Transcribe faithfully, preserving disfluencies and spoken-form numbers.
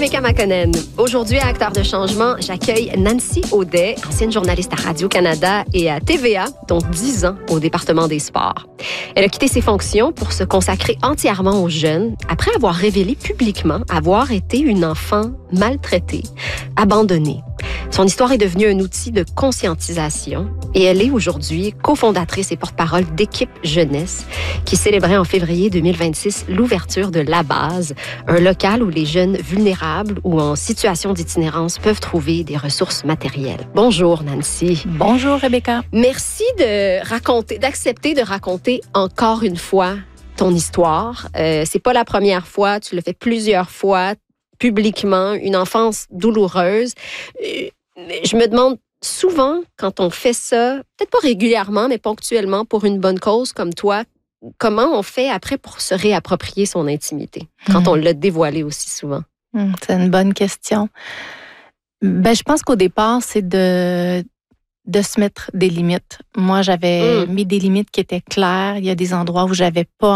Rebecca Makonnen. Aujourd'hui, à Acteurs de changement, j'accueille Nancy Audet, ancienne journaliste à Radio-Canada et à T V A, dont dix ans au département des sports. Elle a quitté ses fonctions pour se consacrer entièrement aux jeunes, après avoir révélé publiquement avoir été une enfant maltraitée, abandonnée. Son histoire est devenue un outil de conscientisation et elle est aujourd'hui cofondatrice et porte-parole d'Équipe Jeunesse qui célébrait en février deux mille vingt-six l'ouverture de La Base, un local où les jeunes vulnérables ou en situation d'itinérance peuvent trouver des ressources matérielles. Bonjour Nancy. Bonjour Rebecca. Merci de raconter, d'accepter de raconter encore une fois ton histoire. Euh, c'est pas la première fois, tu l'as fait plusieurs fois publiquement, une enfance douloureuse. Euh, Je me demande souvent, quand on fait ça, peut-être pas régulièrement, mais ponctuellement, pour une bonne cause comme toi, comment on fait après pour se réapproprier son intimité, quand mmh. on l'a dévoilé aussi souvent? Mmh, c'est une bonne question. Ben, je pense qu'au départ, c'est de, de se mettre des limites. Moi, j'avais mmh. mis des limites qui étaient claires. Il y a des endroits où j'avais pas